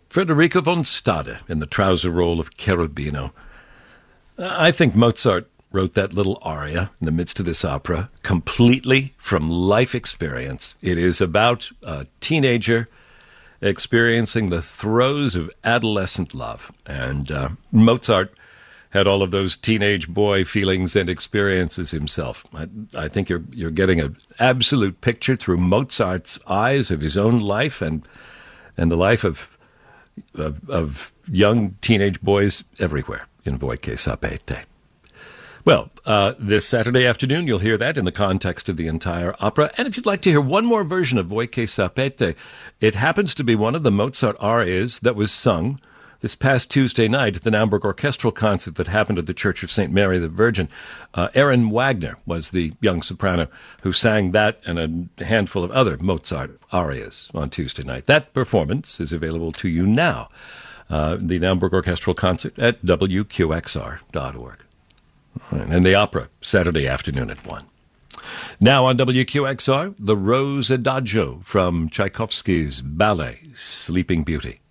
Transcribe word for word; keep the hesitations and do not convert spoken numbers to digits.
Federico von Stade in the trouser role of Cherubino. I think Mozart wrote that little aria in the midst of this opera completely from life experience. It is about a teenager experiencing the throes of adolescent love. And uh, Mozart had all of those teenage boy feelings and experiences himself. I, I think you're you're getting an absolute picture through Mozart's eyes of his own life and and the life of of, of young teenage boys everywhere in Voi che sapete. Well, uh, this Saturday afternoon, you'll hear that in the context of the entire opera. And if you'd like to hear one more version of Voi che sapete, it happens to be one of the Mozart arias that was sung this past Tuesday night at the Naumburg Orchestral Concert that happened at the Church of Saint Mary the Virgin. Uh, Erin Wagner was the young soprano who sang that and a handful of other Mozart arias on Tuesday night. That performance is available to you now, uh, the Naumburg Orchestral Concert at W Q X R dot org. And the opera, Saturday afternoon at one. Now on W Q X R, the Rose Adagio from Tchaikovsky's ballet, Sleeping Beauty.